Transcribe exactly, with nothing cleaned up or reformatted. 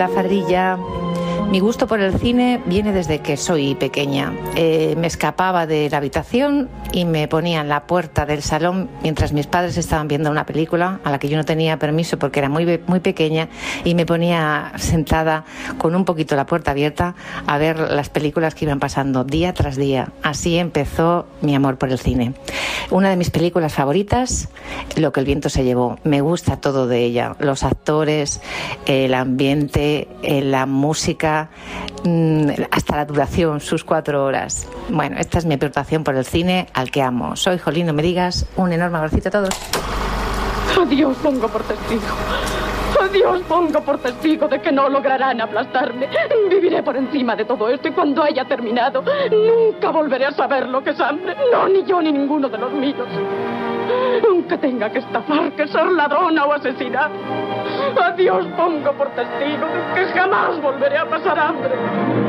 Fadrilla. Mi gusto por el cine viene desde que soy pequeña. Eh, me escapaba de la habitación y me ponía en la puerta del salón mientras mis padres estaban viendo una película a la que yo no tenía permiso porque era muy, muy pequeña, y me ponía sentada con un poquito la puerta abierta a ver las películas que iban pasando día tras día. Así empezó mi amor por el cine. Una de mis películas favoritas, Lo que el viento se llevó. Me gusta todo de ella, los actores, el ambiente, la música, hasta la duración, sus cuatro horas. Bueno, esta es mi aportación por el cine al que amo. Soy Jolín, no me digas. Un enorme abracito a todos. A Dios pongo por testigo. A Dios pongo por testigo de que no lograrán aplastarme. Viviré por encima de todo esto y cuando haya terminado, nunca volveré a saber lo que es hambre. No, ni yo ni ninguno de los míos. Aunque tenga que estafar, que ser ladrona o asesinar. A Dios pongo por testigo de que jamás volveré a pasar hambre.